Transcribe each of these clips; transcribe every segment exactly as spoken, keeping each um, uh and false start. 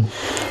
uh,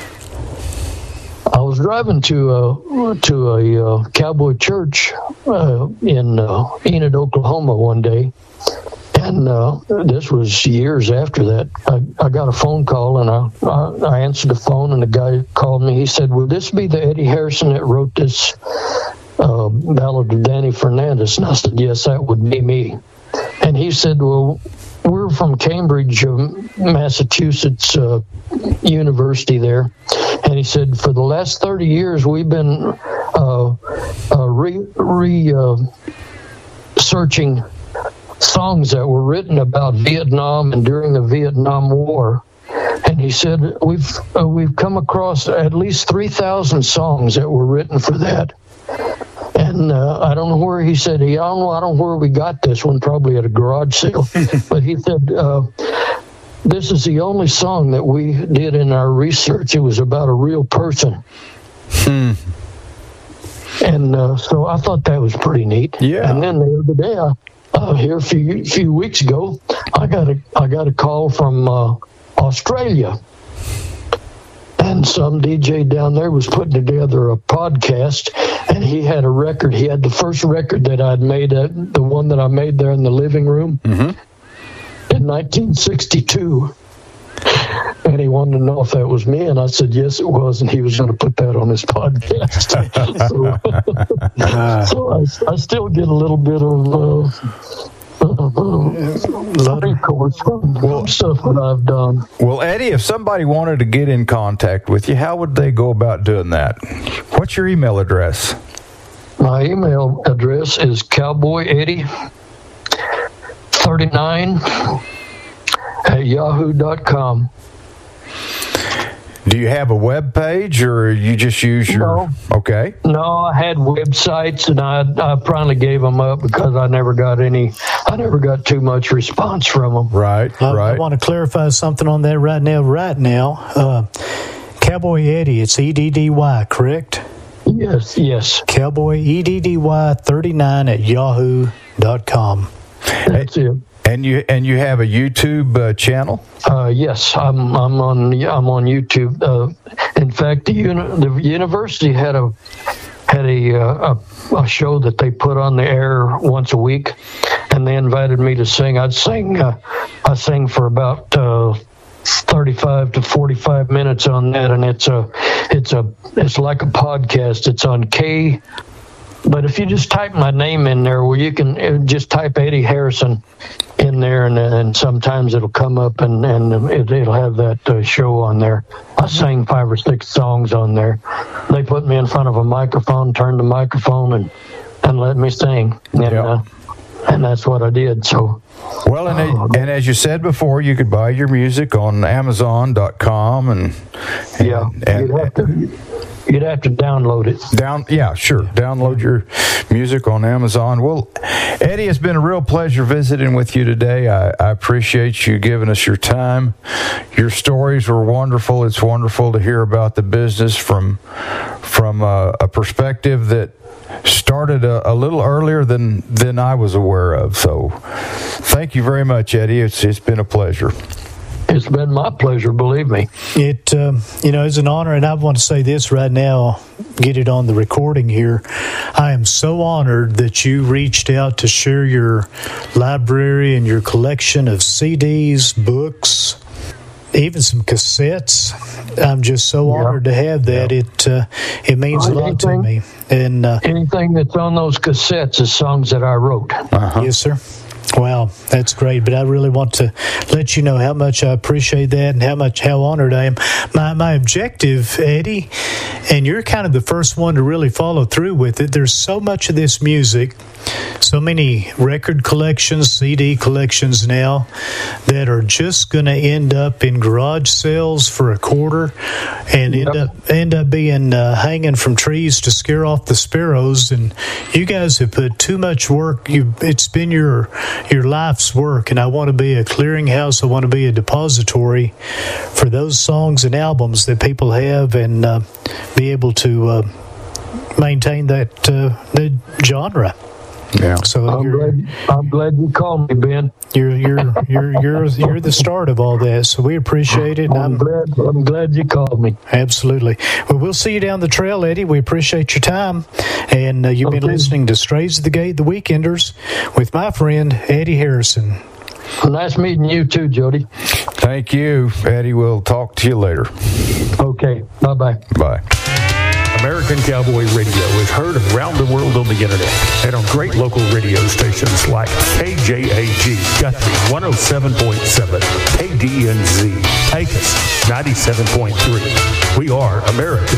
I was driving to a to a uh, cowboy church uh, in uh, Enid, Oklahoma, one day, and uh, this was years after that. I, I got a phone call, and I, I I answered the phone, and the guy called me. He said, "Would this be the Eddie Harrison that wrote this uh, ballad of Danny Fernandez?" And I said, "Yes, that would be me." And he said, "Well, we're from Cambridge, um, Massachusetts uh, University there." And he said, "For the last thirty years, we've been uh, uh, re, re uh, searching songs that were written about Vietnam and during the Vietnam War." And he said, we've uh, we've come across at least three thousand songs that were written for that. And uh, I don't know where he said, he, I don't know, I don't know where we got this one, probably at a garage sale. But he said, uh, this is the only song that we did in our research. It was about a real person. Hmm. And uh, so I thought that was pretty neat. Yeah. And then the other day, I, uh, here a few few weeks ago, I got a I got a call from uh, Australia, and some D J down there was putting together a podcast, and he had a record. He had the first record that I'd made, uh, the one that I made there in the living room Mm-hmm. in nineteen sixty-two. And he wanted to know if that was me, and I said yes, it was, and he was going to put that on his podcast. so so I, I still get a little bit of uh, uh, uh, records from well, stuff that I've done. Well, Eddie, if somebody wanted to get in contact with you, how would they go about doing that? What's your email address? My email address is cowboy eddie thirty-nine at yahoo dot com. Do you have a web page, or you just use your... No. Okay. No, I had websites, and I I finally gave them up because I never got any, I never got too much response from them. Right, I, right. I want to clarify something on that right now. Right now, uh, Cowboy Eddie, it's E D D Y, correct? Yes, yes. Cowboy E D D Y thirty-nine at yahoo dot com. That's it. And you and you have a YouTube uh, channel? Uh, yes, I'm I'm on yeah, I'm on YouTube. Uh, in fact, the uni- the university had a had a, uh, a a show that they put on the air once a week, and they invited me to sing. I'd sing uh, I sing for about uh, thirty-five to forty-five minutes on that, and it's a it's a it's like a podcast. It's on K. But if you just type my name in there, well, you can just type Eddie Harrison in there, and, and sometimes it'll come up, and, and it, it'll have that uh, show on there. I sang five or six songs on there. They put me in front of a microphone, turned the microphone, and, and let me sing. And, yeah. uh, and that's what I did. So, well, and, uh, and as you said before, you could buy your music on amazon dot com, and, and yeah, and, you'd have to... You'd have to download it. Down, yeah, sure. Download your music on Amazon. Well, Eddie, it's been a real pleasure visiting with you today. I, I appreciate you giving us your time. Your stories were wonderful. It's wonderful to hear about the business from from a, a perspective that started a, a little earlier than than I was aware of. So, thank you very much, Eddie. It's it's been a pleasure. It's been my pleasure, believe me. It, um, you know, it's an honor, and I want to say this right now, get it on the recording here. I am so honored that you reached out to share your library and your collection of C Ds, books, even some cassettes. I'm just so Yeah. honored to have that. Yeah. It uh, it means a lot to Anything- me. And uh, Anything that's on those cassettes is songs that I wrote. Uh-huh. yes, sir. Wow, that's great. But I really want to let you know how much I appreciate that and how much how honored I am. My my objective, Eddie, and you're kind of the first one to really follow through with it. There's so much of this music, so many record collections, C D collections now that are just going to end up in garage sales for a quarter and Yep. end up end up being uh, hanging from trees to scare off the sparrows. And you guys have put too much work. You, it's been your your life's work, and I want to be a clearinghouse. I want to be a depository for those songs and albums that people have, and uh, be able to uh, maintain that uh, that genre. Yeah. So I'm you're, glad, I'm glad you called me, Ben. you're you're you're you're you're the start of all this. So we appreciate it. And I'm I'm glad. I'm glad you called me. absolutely. Well, we'll see you down the trail, Eddie. We appreciate your time, and uh, you've been Okay. listening to Strays of the Gate, the Weekenders, with my friend Eddie Harrison. Nice meeting you too, Jody. Thank you, Eddie. We'll talk to you later. Okay. Bye bye. Bye. American Cowboy Radio is heard around the world on the internet and on great local radio stations like K J A G Guthrie one oh seven point seven, K D N Z Pecos ninety-seven point three. We are American